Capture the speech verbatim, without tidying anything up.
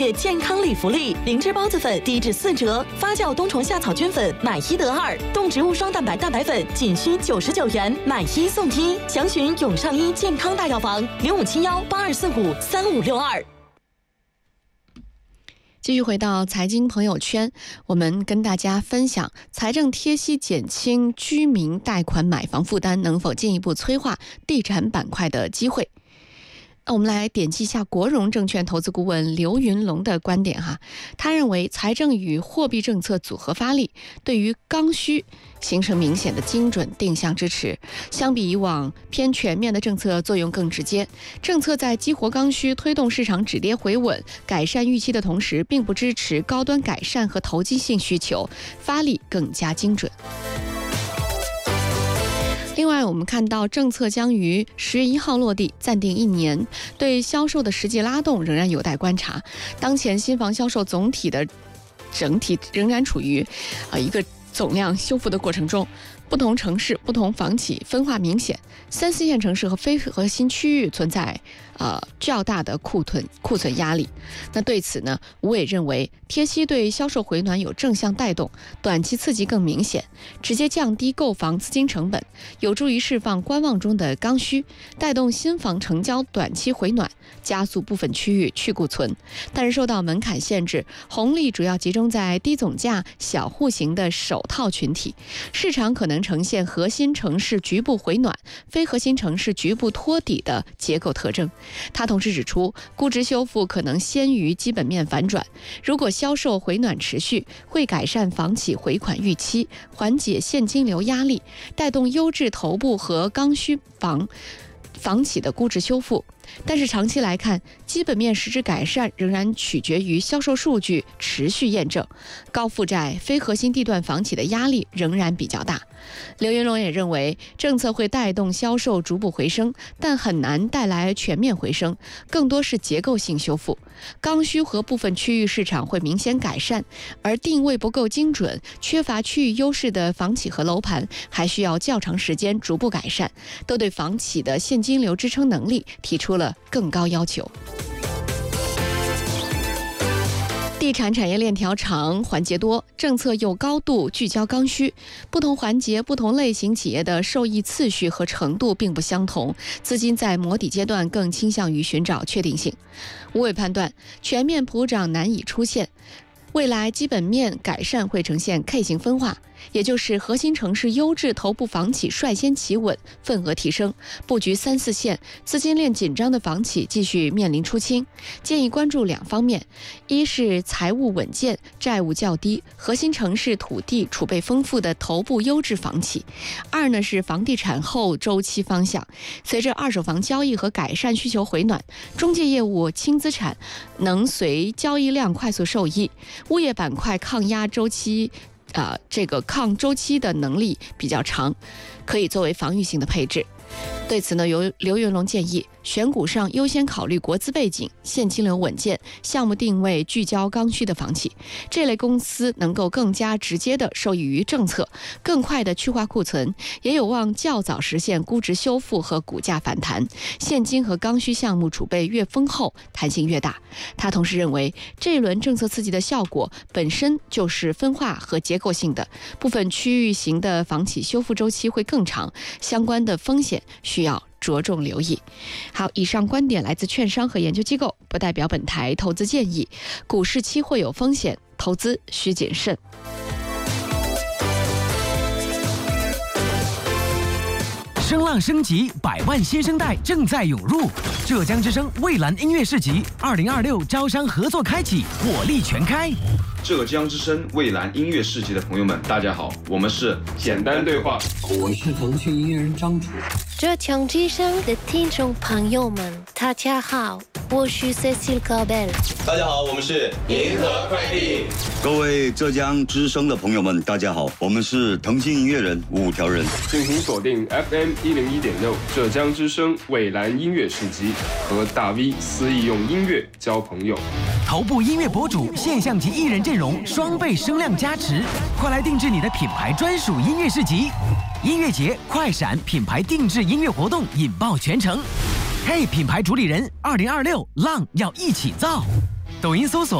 月健康礼福利，灵芝孢子粉低至四折，发酵冬虫夏草菌粉买一得二，动植物双蛋白蛋白粉仅需九十九元，买一送一。详询永上医健康大药房零五七幺八二四五三五六二。 继续回到财经朋友圈，我们跟大家分享财政贴息减轻居民贷款买房负担，能否进一步催化地产板块的机会。我们来点击一下国融证券投资顾问刘云龙的观点哈，他认为财政与货币政策组合发力，对于刚需形成明显的精准定向支持。相比以往偏全面的政策作用更直接，政策在激活刚需、推动市场止跌回稳、改善预期的同时，并不支持高端改善和投机性需求，发力更加精准。另外，我们看到政策将于十月一号落地，暂定一年，对销售的实际拉动仍然有待观察。当前新房销售总体的整体仍然处于呃一个总量修复的过程中，不同城市、不同房企分化明显，三四线城市和非核心区域存在呃较大的库存库存压力。那对此呢，吴伟认为贴息对销售回暖有正向带动，短期刺激更明显，直接降低购房资金成本，有助于释放观望中的刚需，带动新房成交短期回暖，加速部分区域去库存。但是受到门槛限制，红利主要集中在低总价小户型的首套群体，市场可能呈现核心城市局部回暖、非核心城市局部托底的结构特征。他同时指出，估值修复可能先于基本面反转，如果销售回暖持续，会改善房企回款预期，缓解现金流压力，带动优质头部和刚需房房企的估值修复。但是长期来看，基本面实质改善仍然取决于销售数据持续验证，高负债、非核心地段房企的压力仍然比较大。刘云龙也认为，政策会带动销售逐步回升，但很难带来全面回升，更多是结构性修复。刚需和部分区域市场会明显改善，而定位不够精准、缺乏区域优势的房企和楼盘，还需要较长时间逐步改善，都对房企的现金流支撑能力提出了更高要求。地产产业链条长，环节多，政策又高度聚焦刚需，不同环节、不同类型企业的受益次序和程度并不相同，资金在摸底阶段更倾向于寻找确定性。吴伟判断，全面普涨难以出现，未来基本面改善会呈现 K 型分化，也就是核心城市优质头部房企率先企稳，份额提升，布局三四线资金链紧张的房企继续面临出清。建议关注两方面，一是财务稳健、债务较低、核心城市土地储备丰富的头部优质房企；二呢是房地产后周期方向。随着二手房交易和改善需求回暖，中介业务轻资产能随交易量快速受益，物业板块抗压周期呃，这个抗周期的能力比较长，可以作为防御性的配置。对此呢，由刘云龙建议，选股上优先考虑国资背景、现金流稳健、项目定位聚焦刚需的房企，这类公司能够更加直接地受益于政策，更快地去化库存，也有望较早实现估值修复和股价反弹。现金和刚需项目储备越丰厚，弹性越大。他同时认为，这一轮政策刺激的效果本身就是分化和结构性的，部分区域型的房企修复周期会更长，相关的风险需要着重留意。好，以上观点来自券商和研究机构，不代表本台投资建议。股市期货有风险，投资需谨慎。 声浪升级，百万新生代正在涌入。浙江之声蔚蓝音乐市集二零二六招商合作开启，火力全开。 浙江之声蔚蓝音乐市集的朋友们，大家好，我们是简单对话， 我是腾讯音乐人张楚。 浙江之声的听众朋友们，大家好，我是 Cecil Gabel。 大家好，我们是银河快递。 各位浙江之声的朋友们，大家好，我们是腾讯音乐人五条人。 敬请锁定 F M 一零一点六浙江之声蔚蓝音乐市集，和大 V 肆意用音乐交朋友。 头部音乐博主现象级艺人阵容双倍声量加持，快来定制你的品牌专属音乐市集。音乐节快闪品牌定制音乐活动引爆全城。嘿，品牌主理人，二零二六浪要一起造。抖音搜索